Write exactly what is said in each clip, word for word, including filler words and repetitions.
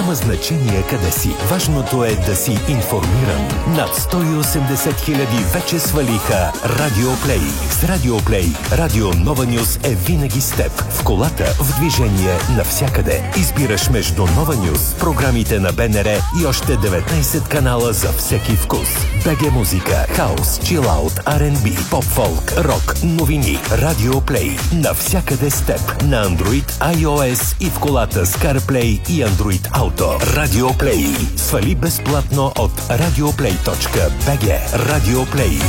Няма значение къде си. Важното е да си информиран. Над сто и осемдесет хиляди вече свалиха Радио Плей. С Радио Плей, Радио Нова Нюз е винаги с теб. В колата, в движение, навсякъде. Избираш между Нова Нюз, програмите на БНР и още деветнайсет канала за всеки вкус. БГ музика, хаус, чилаут, Ар енд Би, поп-фолк, рок, новини. Радио Плей. Навсякъде с теб. На Android, iOS и в колата с CarPlay и Android Auto. Радио Плей. Свали безплатно от радиоплей точка би джи. Радио Плей.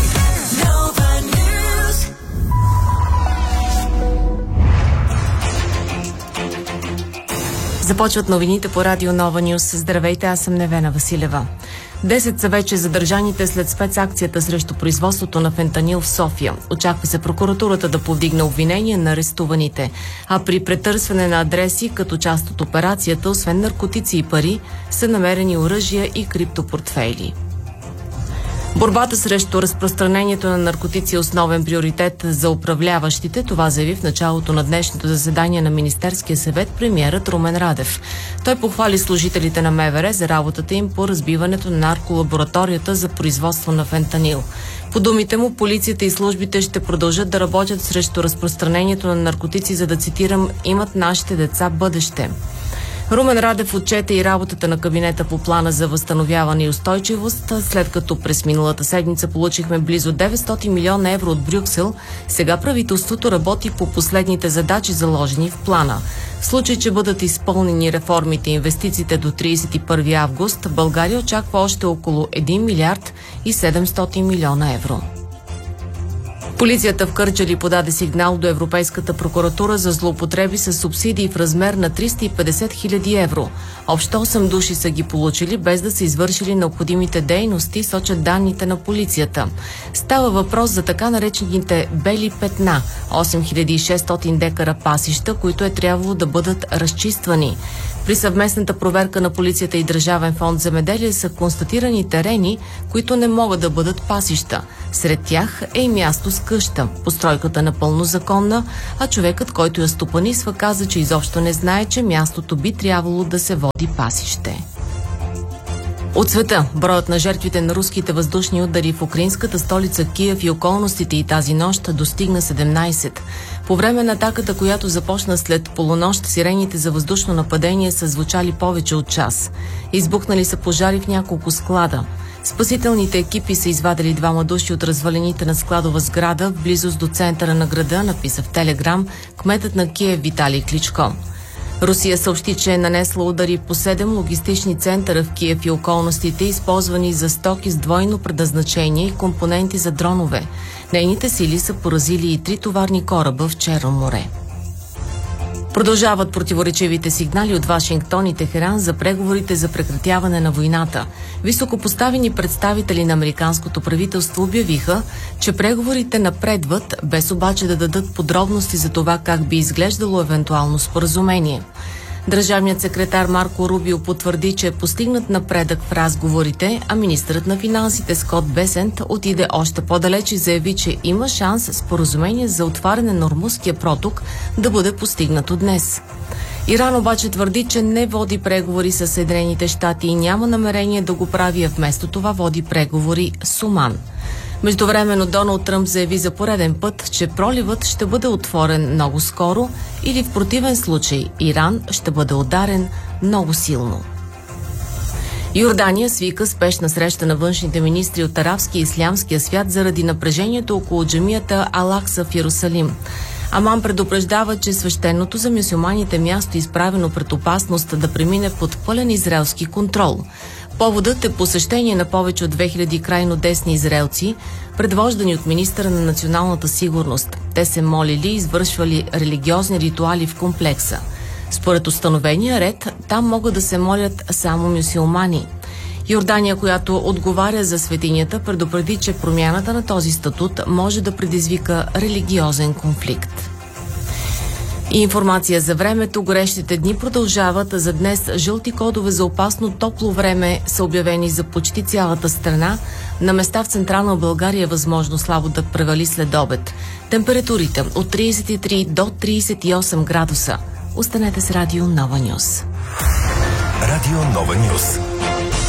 Започват новините по Радио Нова Нюз. Здравейте, аз съм Невена Василева. Десет са вече задържаните след спецакцията срещу производството на фентанил в София. Очаква се прокуратурата да повдигне обвинение на арестуваните. А при претърсване на адреси, като част от операцията, освен наркотици и пари, са намерени оръжия и криптопортфейли. Борбата срещу разпространението на наркотици е основен приоритет за управляващите. Това заяви в началото на днешното заседание на Министерския съвет премиерът Румен Радев. Той похвали служителите на МВР за работата им по разбиването на нарколабораторията за производство на фентанил. По думите му, полицията и службите ще продължат да работят срещу разпространението на наркотици, за да, цитирам, имат нашите деца бъдеще. Румен Радев отчете и работата на кабинета по плана за възстановяване и устойчивост. След като през миналата седмица получихме близо деветстотин милиона евро от Брюксел, сега правителството работи по последните задачи, заложени в плана. В случай, че бъдат изпълнени реформите и инвестициите до тридесет и първи август, България очаква още около един милиард и седемстотин милиона евро. Полицията в Кърджали подаде сигнал до Европейската прокуратура за злоупотреби с субсидии в размер на триста и петдесет хиляди евро. Общо осем души са ги получили, без да са извършили необходимите дейности, сочат данните на полицията. Става въпрос за така наречените бели петна – осем хиляди и шестстотин декара пасища, които е трябвало да бъдат разчиствани. При съвместната проверка на полицията и Държавен фонд земеделие са констатирани терени, които не могат да бъдат пасища. Сред тях е и място с къща. Постройката напълно законна, а човекът, който я стопанисва, каза, че изобщо не знае, че мястото би трябвало да се води пасище. От света, броят на жертвите на руските въздушни удари в украинската столица Киев и околностите и тази нощ достигна седемнайсет. По време на атаката, която започна след полунощ, сирените за въздушно нападение са звучали повече от час. Избухнали са пожари в няколко склада. Спасителните екипи са извадили двама души от развалените на складова сграда в близост до центъра на града, написа в Телеграм кметът на Киев Виталий Кличко. Русия съобщи, че е нанесла удари по седем логистични центъра в Киев и околностите, използвани за стоки с двойно предназначение и компоненти за дронове. Нейните сили са поразили и три товарни кораба в Черно море. Продължават противоречивите сигнали от Вашингтон и Техеран за преговорите за прекратяване на войната. Високопоставени представители на американското правителство обявиха, че преговорите напредват, без обаче да дадат подробности за това как би изглеждало евентуално споразумение. Държавният секретар Марко Рубио потвърди, че е постигнат напредък в разговорите, а министърът на финансите Скот Бесент отиде още по-далеч и заяви, че има шанс споразумение за отваряне на Ормузския проток да бъде постигнато днес. Иран обаче твърди, че не води преговори с Съединените щати и няма намерение да го прави, а вместо това води преговори с Оман. Междувременно Доналд Тръмп заяви за пореден път, че проливът ще бъде отворен много скоро или в противен случай Иран ще бъде ударен много силно. Йордания свика спешна среща на външните министри от арабския и ислямския свят заради напрежението около джамията Ал-Акса в Йерусалим. Аман предупреждава, че свещеното за мюсюлманите място е изправено пред опасност да премине под пълен израелски контрол. Поводът е посещение на повече от две хиляди крайно десни израелци, предвождани от министъра на националната сигурност. Те се молили и извършвали религиозни ритуали в комплекса. Според установения ред, там могат да се молят само мюсюлмани. Йордания, която отговаря за светинята, предупреди, че промяната на този статут може да предизвика религиозен конфликт. И информация за времето. Горещите дни продължават. За днес жълти кодове за опасно топло време са обявени за почти цялата страна. На места в централна България е възможно слабо да превали след обед. Температурите от тридесет и три до тридесет и осем градуса. Останете с Радио Нова Нюз. Радио Нова Нюс.